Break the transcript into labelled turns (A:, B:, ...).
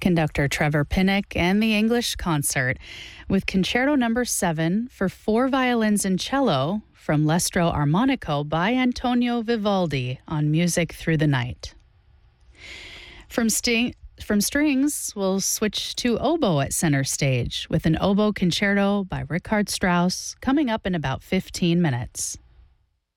A: Conductor Trevor Pinnock and the English Concert with Concerto No. 7 for 4 violins and cello from L'Estro Armonico by Antonio Vivaldi on Music Through the Night. From strings, we'll switch to oboe at center stage with an oboe concerto by Richard Strauss coming up in about 15 minutes.